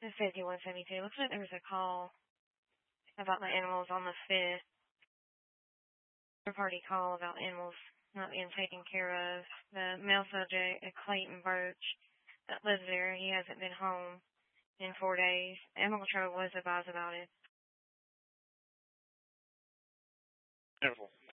5172. Looks like there was a call about the animals on the 5th. Third-party call about animals not being taken care of. The male subject, Clayton Birch, that lives there, he hasn't been home in 4 days. Animal control was advised about it. Beautiful.